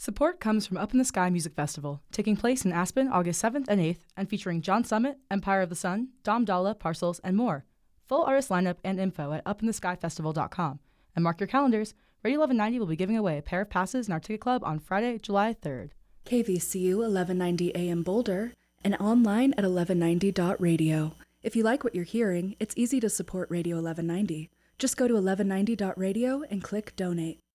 Support comes from Up in the Sky Music Festival, taking place in Aspen August 7th and 8th, and featuring John Summit, Empire of the Sun, Dom Dalla, Parcels, and more. Full artist lineup and info at upintheskyfestival.com. And mark your calendars, Radio 1190 will be giving away a pair of passes in our ticket club on Friday, July 3rd. KVCU 1190 AM Boulder and online at 1190.radio. If you like what you're hearing, it's easy to support Radio 1190. Just go to 1190.radio and click Donate.